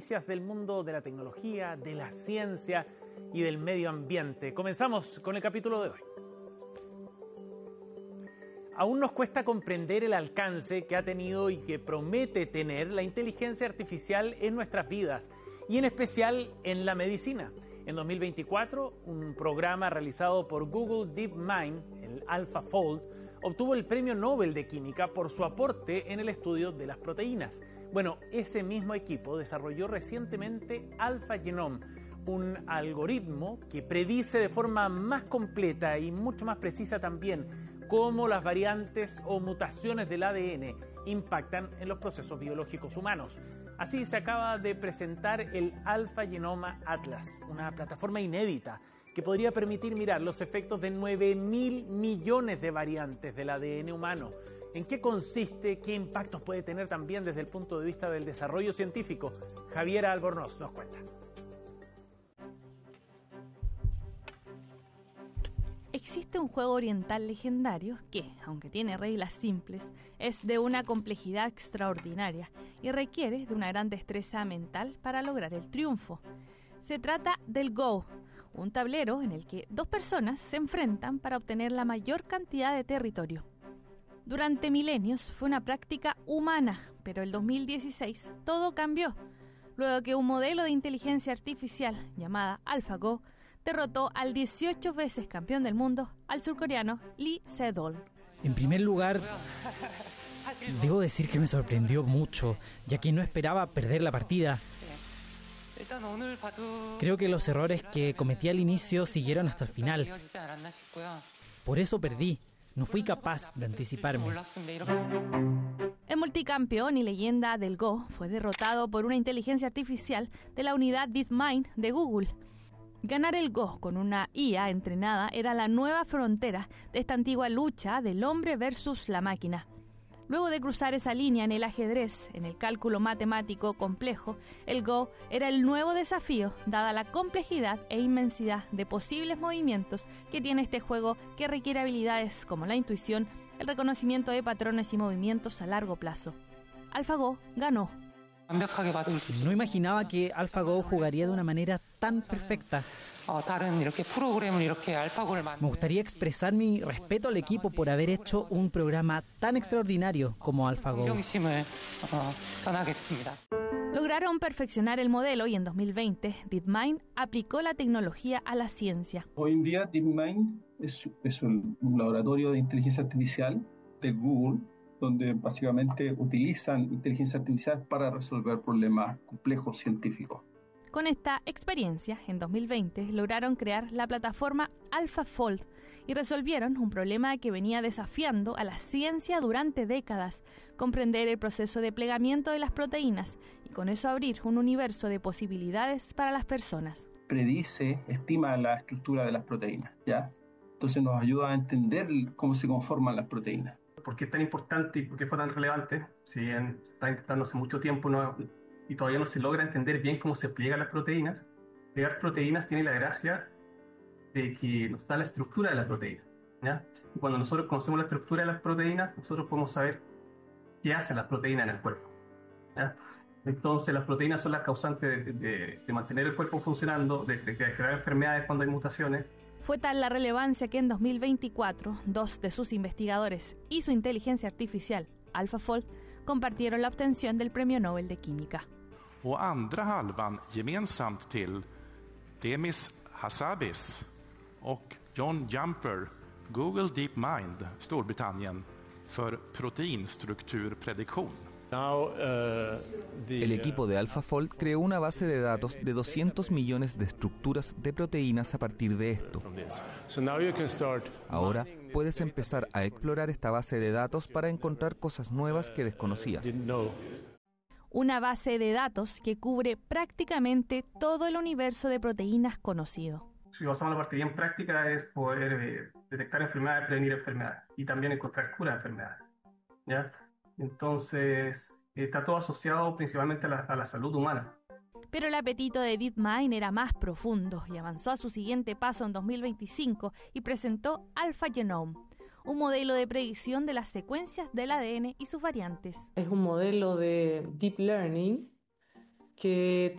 noticias del mundo de la tecnología, de la ciencia y del medio ambiente. Comenzamos con el capítulo de hoy. Aún nos cuesta comprender el alcance que ha tenido y que promete tener la inteligencia artificial en nuestras vidas, y en especial en la medicina. En 2024, un programa realizado por Google DeepMind, el AlphaFold, obtuvo el Premio Nobel de Química por su aporte en el estudio de las proteínas. Bueno, ese mismo equipo desarrolló recientemente AlphaGenome, un algoritmo que predice de forma más completa y mucho más precisa también cómo las variantes o mutaciones del ADN impactan en los procesos biológicos humanos. Así se acaba de presentar el AlphaGenome Atlas, una plataforma inédita que podría permitir mirar los efectos de 9.000 millones de variantes del ADN humano. ¿En qué consiste? ¿Qué impactos puede tener también desde el punto de vista del desarrollo científico? Javiera Albornoz nos cuenta. Existe un juego oriental legendario que, aunque tiene reglas simples, es de una complejidad extraordinaria y requiere de una gran destreza mental para lograr el triunfo. Se trata del Go, un tablero en el que dos personas se enfrentan para obtener la mayor cantidad de territorio. Durante milenios fue una práctica humana, pero en 2016 todo cambió, luego que un modelo de inteligencia artificial llamada AlphaGo derrotó al 18 veces campeón del mundo, al surcoreano Lee Sedol. En primer lugar, debo decir que me sorprendió mucho, ya que no esperaba perder la partida. Creo que los errores que cometí al inicio siguieron hasta el final. Por eso perdí. No fui capaz de anticiparme. El multicampeón y leyenda del Go fue derrotado por una inteligencia artificial de la unidad DeepMind de Google. Ganar el Go con una IA entrenada era la nueva frontera de esta antigua lucha del hombre versus la máquina. Luego de cruzar esa línea en el ajedrez, en el cálculo matemático complejo, el Go era el nuevo desafío, dada la complejidad e inmensidad de posibles movimientos que tiene este juego, que requiere habilidades como la intuición, el reconocimiento de patrones y movimientos a largo plazo. AlphaGo ganó. No imaginaba que AlphaGo jugaría de una manera tan perfecta. Me gustaría expresar mi respeto al equipo por haber hecho un programa tan extraordinario como AlphaGo. Lograron perfeccionar el modelo y en 2020 DeepMind aplicó la tecnología a la ciencia. Hoy en día DeepMind es un laboratorio de inteligencia artificial de Google, donde básicamente utilizan inteligencia artificial para resolver problemas complejos científicos. Con esta experiencia, en 2020 lograron crear la plataforma AlphaFold y resolvieron un problema que venía desafiando a la ciencia durante décadas: comprender el proceso de plegamiento de las proteínas y con eso abrir un universo de posibilidades para las personas. Estima la estructura de las proteínas, ¿ya? Entonces nos ayuda a entender cómo se conforman las proteínas. ¿Por qué es tan importante y por qué fue tan relevante? Si bien se está intentando hace mucho tiempo y todavía no se logra entender bien cómo se pliegan las proteínas. Plegar proteínas tiene la gracia de que nos da la estructura de la proteína, ¿ya? Y cuando nosotros conocemos la estructura de las proteínas, nosotros podemos saber qué hacen las proteínas en el cuerpo, ¿ya? Entonces las proteínas son las causantes de mantener el cuerpo funcionando, de crear enfermedades cuando hay mutaciones. Fue tal la relevancia que en 2024, dos de sus investigadores y su inteligencia artificial, AlphaFold, compartieron la obtención del Premio Nobel de Química. Och andra halvan gemensamt till Demis Hassabis och John Jumper, Google DeepMind, Storbritannien, för proteinstrukturprediktion. El equipo de AlphaFold creó una base de datos de 200 millones de estructuras de proteínas a partir de esto. Ahora puedes empezar a explorar esta base de datos para encontrar cosas nuevas que desconocías. Una base de datos que cubre prácticamente todo el universo de proteínas conocido. Si pasamos a la parte bien práctica, es poder detectar enfermedades, prevenir enfermedades y también encontrar cura de enfermedades, ¿ya? Entonces, está todo asociado principalmente a la salud humana. Pero el apetito de DeepMind era más profundo y avanzó a su siguiente paso en 2025 y presentó AlphaGenome, un modelo de predicción de las secuencias del ADN y sus variantes. Es un modelo de deep learning que